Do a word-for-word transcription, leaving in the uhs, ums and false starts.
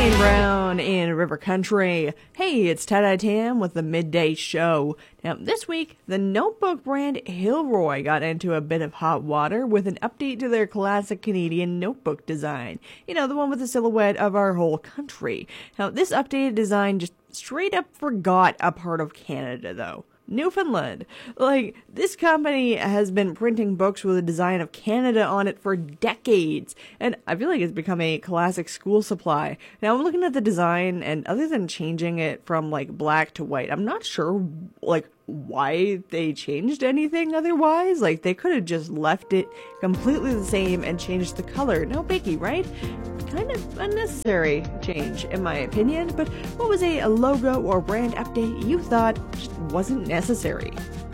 Ryan Brown in River Country. Hey, it's Tie-Dye Tam with the Midday Show. Now, this week, the notebook brand Hilroy got into a bit of hot water with an update to their classic Canadian notebook design. You know, the one with the silhouette of our whole country. Now, this updated design just straight up forgot a part of Canada, though. Newfoundland. Like, this company has been printing books with a design of Canada on it for decades, and I feel like it's become a classic school supply. Now, I'm looking at the design, and other than changing it from, like, black to white, I'm not sure, like, why they changed anything otherwise. Like, they could have just left it completely the same and changed the color. No biggie, right? Kind of unnecessary change, in my opinion, but what was a logo or brand update you thought just wasn't necessary?